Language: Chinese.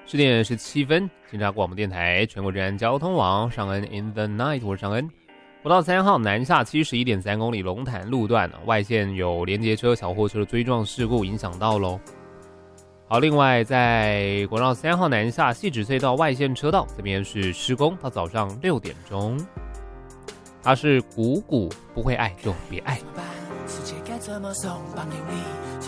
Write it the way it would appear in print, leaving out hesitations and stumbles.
10点17分，金沙广播电台全国治安交通网上恩 In the Night， 我是上恩。国道3号南下71.3公里龙潭路段外线有连结车、小货车的追撞事故影响到咯。好，另外在国道3号南下汐止隧道外线车道这边是施工到早上6点钟。它是鼓鼓不会爱就别爱。世界该怎么送帮给你